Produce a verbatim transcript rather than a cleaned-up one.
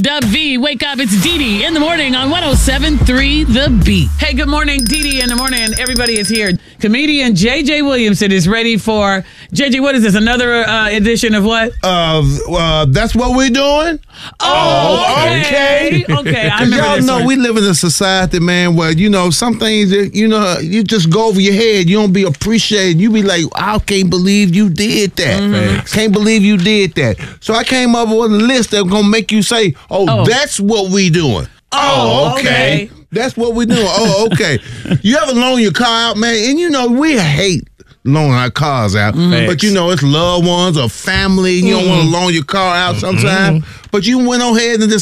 Dub V. Wake up, it's Dee Dee in the morning on one oh seven point three The Beat. Hey, good morning, Dee Dee in the morning. Everybody is here. Comedian J J Williamson is ready for, J J, what is this, another uh, edition of what? Uh, uh, that's what we're doing? Oh, okay. Okay, okay. I remember y'all this know one. we live in a society, man, where, you know, some things, that, you know, you just go over your head. You don't be appreciated. You be like, I can't believe you did that. Mm-hmm. Can't believe you did that. So I came up with a list that's going to make you say, oh, Oh. that's what we doing. Oh, Oh, okay. okay. That's what we doing. Oh, okay. You ever loan your car out, man? And, you know, we hate loaning our cars out. Mm-hmm. But, you know, it's loved ones or family. You don't want to loan your car out sometimes. But you went on ahead and just